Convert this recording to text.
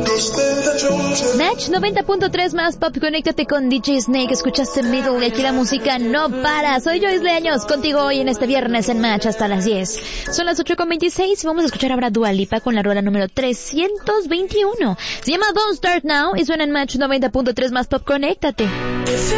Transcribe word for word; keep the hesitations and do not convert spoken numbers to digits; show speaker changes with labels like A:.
A: Match noventa punto tres más Pop, conéctate con D J Snake, escuchaste Middle y aquí la música no para. Soy Joyce Leaños, contigo hoy en este viernes en Match hasta las diez. Son las ocho con veintiséis y vamos a escuchar ahora Dua Lipa con la rola número trescientos veintiuno. Se llama Don't Start Now y suena en Match noventa punto tres más Pop, conéctate.